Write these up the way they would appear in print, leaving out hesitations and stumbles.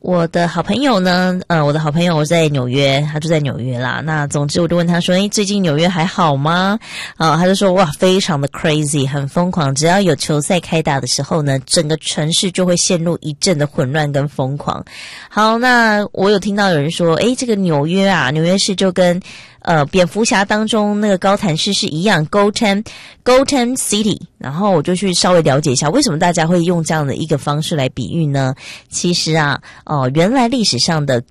我的好朋友呢，我在纽约，他住在纽约啦。那总之我就问他说，最近纽约还好吗？他就说哇，非常的 crazy， 很疯狂，只要有球赛开打的时候呢，整个城市就会陷入一阵的混乱跟疯狂。好，那我有听到有人说，这个纽约市就跟蝙蝠侠当中那个高谭市是一样 Gotham City， 然后我就去稍微了解一下为什么大家会用这样的一个方式来比喻呢？其实原来历史上的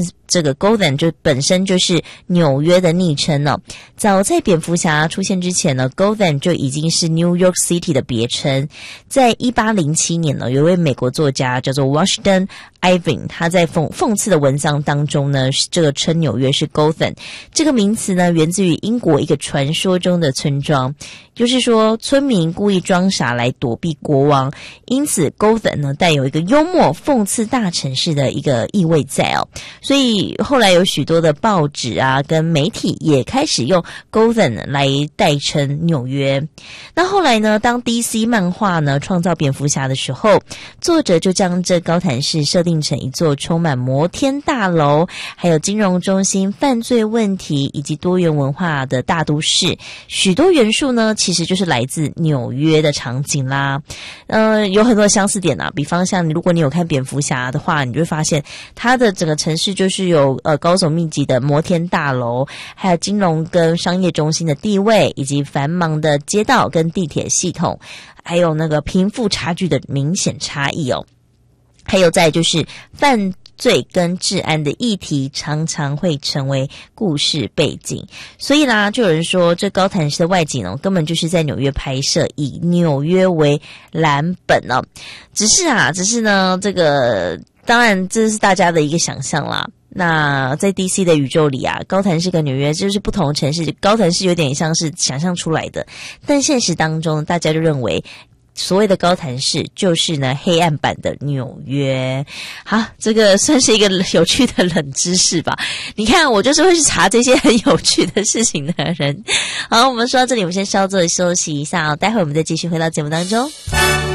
Gotham 就本身就是纽约的昵称哦。早在蝙蝠侠出现之前呢， Gotham 就已经是 New York City 的别称。在1807年呢，有一位美国作家叫做 Washington Irving， 他在讽刺的文章当中呢，这个称纽约是 Gotham。这个名词呢，源自于英国一个传说中的村庄，就是说村民故意装傻来躲避国王，因此 Gotham 呢带有一个幽默讽刺大城市的一个意味在哦。所以后来有许多的报纸跟媒体也开始用 Gotham 来代称纽约。那后来呢，当 DC 漫画呢创造蝙蝠侠的时候，作者就将这高谭市设定成一座充满摩天大楼，还有金融中心、犯罪问题以及多元文化的大都市。许多元素呢其实就是来自纽约的场景啦。有很多相似点比方像如果你有看蝙蝠侠的话，你就会发现它的整个城市就是有高耸密集的摩天大楼，还有金融跟商业中心的地位，以及繁忙的街道跟地铁系统，还有那个贫富差距的明显差异哦。还有再就是犯罪跟治安的议题常常会成为故事背景，所以啦，就有人说这高谭市的外景根本就是在纽约拍摄，以纽约为蓝本哦。只是呢，这个当然这是大家的一个想象啦。那在 DC 的宇宙里高谭市跟纽约就是不同的城市，高谭市有点像是想象出来的，但现实当中大家就认为所谓的高谭市就是呢黑暗版的纽约。好，这个算是一个有趣的冷知识吧。你看我就是会去查这些很有趣的事情的人。好，我们说到这里，我们先稍作休息一下待会我们再继续回到节目当中。